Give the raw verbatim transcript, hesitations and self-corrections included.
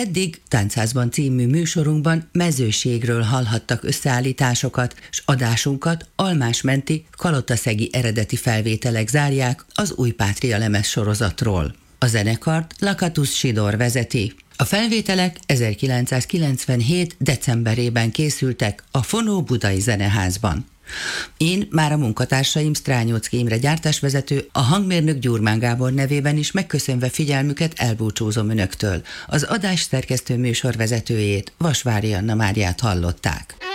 Eddig Táncházban című műsorunkban mezőségről hallhattak összeállításokat, s adásunkat almásmenti, kalotaszegi eredeti felvételek zárják az Új Pátria lemez sorozatról. A zenekart Lakatos Sidor vezeti. A felvételek ezerkilencszázkilencvenhét. decemberében készültek a Fonó Budai Zeneházban. Én már a munkatársaim Strányóczky Imre gyártásvezető, a hangmérnök Gyurmán Gábor nevében is megköszönve figyelmüket elbúcsúzom önöktől. Az adás szerkesztő műsorvezetőjét, Vasvári Anna Máriát hallották.